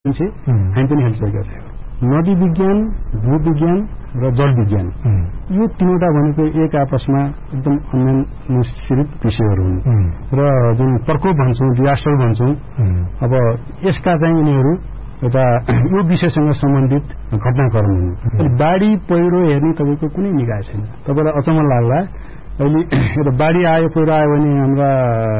हामी पनि हेल्चेक गरेका नदी विज्ञान भूविज्ञान र जल विज्ञान यो तीनवटा भनेको एक आपसमा एकदम अन्यश्रित विषयहरू हुन् र जुन प्रकोप भन्छौँ डिजास्टर भन्छौँ अब यसका चाहिँ यिनीहरू एउटा यो विषयसँग सम्बन्धित घटनाक्रम हुन् बाढी पहिरो हेर्ने तपाईँको कुनै निकाय छैन तपाईँलाई अचम्म लाग्ला अहिले एउटा बाढी आयो पहिरो आयो भने हाम्रा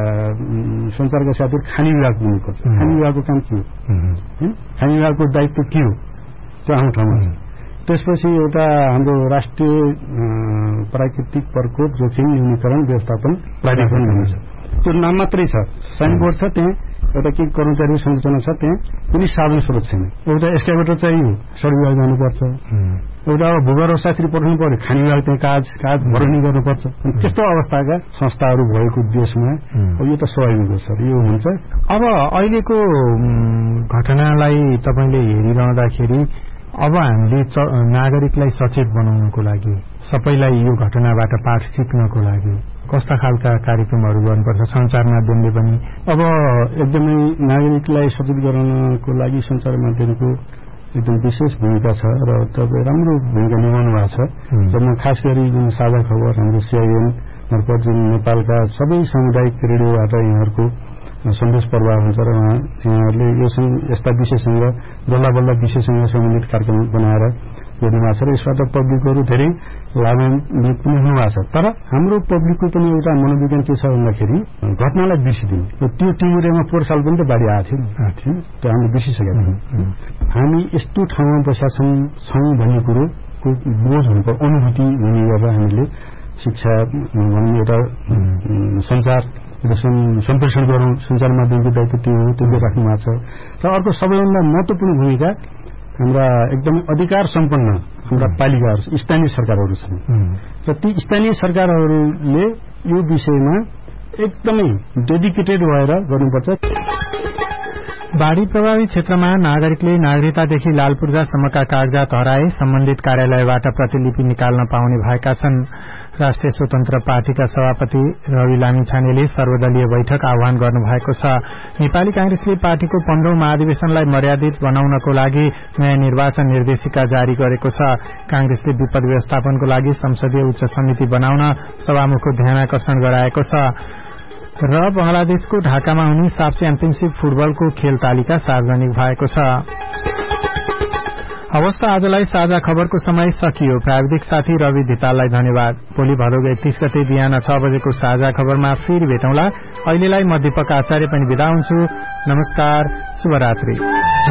संचारका साथीहरू खानी विभाग पुग्नुपर्छ खानी विभागको काम के हो खानी विभागको दायित्व के हो त्यो आफ्नो ठाउँमा त्यसपछि एउटा हाम्रो राष्ट्रिय प्राकृतिक प्रकोप जोखिम न्यूनीकरण व्यवस्थापन प्राधिकरण हुनेछ त्यो नाम मात्रै छ साइन बोर्ड छ त्यहाँ एउटा के कर्मचारी संरचना छ त्यहाँ कुनै साधन स्रोत छैन एउटा एक्सकाभेटर चाहियो सडक विभाग जानुपर्छ एउटा भूगर्भ शास्त्री पठाउनु पर्यो खानी विभाग त्यहाँ काज भरनी गर्नुपर्छ त्यस्तो अवस्थाका संस्थाहरू भएको देशमा यो त स्वाभाविक हो सर यो हुन्छ अब अहिलेको घटनालाई तपाईले हेरिरहँदाखेरि अब हामीले नागरिकलाई सचेत बनाउनको लागि सबैलाई यो घटनाबाट पाठ सिक्नको लागि कस्ता खालका कार्यक्रमहरू गर्नुपर्छ संचार माध्यमले पनि अब एकदमै नागरिकलाई सचेत गराउनको लागि संचार माध्यमको एकदम विशेष भूमिका छ र तपाईँ राम्रो भूमिका निभाउनु भएको छ र म खास गरी जुन साझा खबर हाम्रो सीआईएन मार्फत जुन नेपालका सबै सामुदायिक रेडियोबाट यहाँहरूको सन्देश प्रवाह हुन्छ र यहाँहरूले यस्ता विषयसँग बल्ल बल्ल विषयसँग सम्बन्धित कार्यक्रम बनाएर हेर्नुभएको छ र यसबाट पब्लिकहरू धेरै लाभान्वित पनि हुनुभएको छ तर हाम्रो पब्लिकको पनि एउटा मनोविज्ञान के छ भन्दाखेरि घटनालाई बिर्सिदिने त्यो टिमुरेमा पोहोर साल पनि त बाढी आएको थियो त्यो हामीले बिर्सिसकेका थियौँ हामी यस्तो ठाउँमा बसेका छौँ भन्ने कुरोको बोझ हुनुपर्छ अनुभूति हुने गरेर हामीले शिक्षा भन्ने एउटा संचार सम्प्रेषण गरौँ संचार माध्यमको दायित्व त्यो हो त्यो राख्नु भएको छ र अर्को सबैभन्दा महत्वपूर्ण भूमिका हाम्रा एकदमै अधिकार सम्पन्न हाम्रा पालिकाहरू स्थानीय सरकारहरू छन् र ती स्थानीय सरकारहरूले यो विषयमा एकदमै डेडिकेटेड भएर गर्नुपर्छ बाढ़ी प्रभावित क्षेत्रमा नागरिकले नागरिकतादेखि लाल पूर्जासम्मका कागजात हराए सम्बन्धित कार्यालयबाट प्रतिलिपि निकाल्न पाउने भएका छन् राष्ट्रिय स्वतन्त्र पार्टीका सभापति रवि लामिछानेले सर्वदलीय बैठक आह्वान गर्नुभएको छ नेपाली कांग्रेसले पार्टीको 15औं महाधिवेशनलाई मर्यादित बनाउनको लागि नयाँ निर्वाचन निर्देशिका जारी गरेको छ कांग्रेसले विपद व्यवस्थापनको लागि संसदीय उच्च समिति बनाउन सभामुखको ध्यानाकर्षण गराएको छ र बंगलादेशको ढाकामा हुने साफ च्याम्पियनशीप फुटबलको खेल तालिका सार्वजनिक भएको छ अवस्था आजलाई साझा खबरको समय सकियो प्राविधिक साथी रवि धिताललाई धन्यवाद भोलि भदौ 31 गते बिहान 6 बजेको साझा खबरमा फेरि भेटौँला अहिलेलाई म दीपक आचार्य पनि बिदा हुन्छु नमस्कार शुभरात्रि